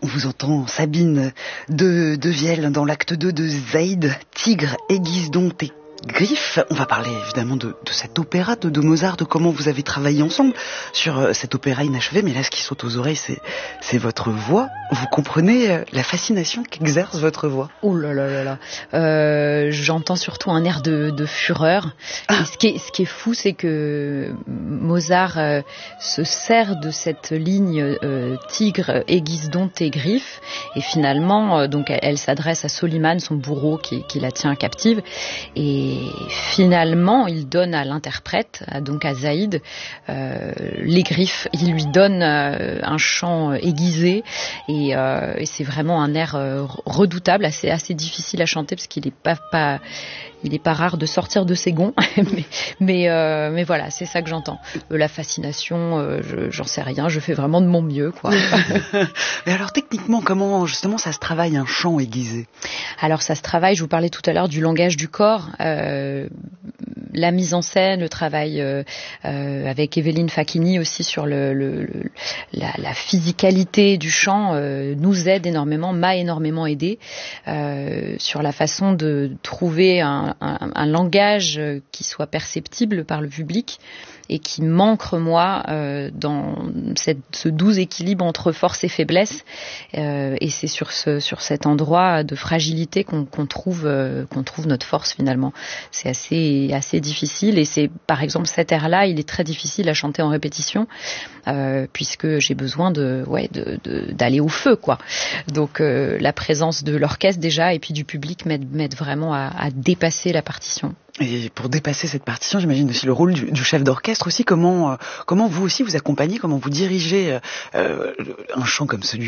On vous entend Sabine de Vielle dans l'acte 2 de Zaïd, Tigre, aiguise donc tes griffes. On va parler évidemment de cet opéra de Mozart, de comment vous avez travaillé ensemble sur cet opéra inachevé. Mais là, ce qui saute aux oreilles, c'est votre voix. Vous comprenez la fascination qu'exerce votre voix? Oh là là là là. J'entends surtout un air de fureur. Ah. Et ce qui est fou, c'est que Mozart se sert de cette ligne Tigre, aiguise donc tes griffes. Et finalement, donc elle s'adresse à Soliman, son bourreau qui la tient captive. Et finalement, il donne à l'interprète, donc à Zaïd, les griffes. Il lui donne un chant aiguisé et c'est vraiment un air redoutable, assez difficile à chanter parce qu'il est pas rare de sortir de ses gonds. mais voilà, c'est ça que j'entends. La fascination, j'en sais rien. Je fais vraiment de mon mieux, quoi. Mais alors techniquement, comment justement ça se travaille un chant aiguisé? Alors ça se travaille. Je vous parlais tout à l'heure du langage du corps. La mise en scène, le travail avec Evelyne Facchini aussi sur la physicalité du chant nous aide énormément, m'a énormément aidé sur la façon de trouver un langage qui soit perceptible par le public et qui m'ancre moi dans ce doux équilibre entre force et faiblesse, et c'est sur cet endroit de fragilité qu'on trouve notre force finalement. C'est assez difficile, et c'est par exemple cet air-là, il est très difficile à chanter en répétition puisque j'ai besoin d'aller au feu, quoi. Donc la présence de l'orchestre déjà et puis du public m'aide vraiment à dépasser la partition. Et pour dépasser cette partition, j'imagine aussi le rôle du chef d'orchestre aussi. Comment vous aussi vous accompagnez, comment vous dirigez un chant comme celui